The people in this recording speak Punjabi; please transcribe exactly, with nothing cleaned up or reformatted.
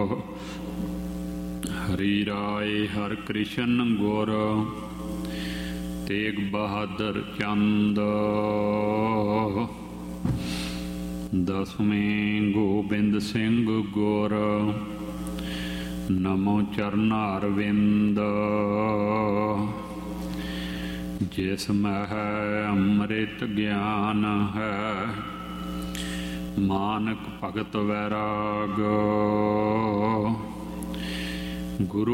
ਹਰੀ ਰਾਏ ਹਰਿ ਕ੍ਰਿਸ਼ਨ ਗੁਰ ਤੇਗ ਬਹਾਦਰ ਚੰਦ। ਦਸਵੇਂ ਗੋਬਿੰਦ ਸਿੰਘ ਗੁਰ ਨਮੋ ਚਰਨਾ ਅਰਵਿੰਦ। ਜਿਸ ਮਹਿ ਅੰਮ੍ਰਿਤ ਗਿਆਨ ਹੈ ਮਾਨਕ ਭਗਤ ਵੈਰਾਗ। ਗੁਰੂ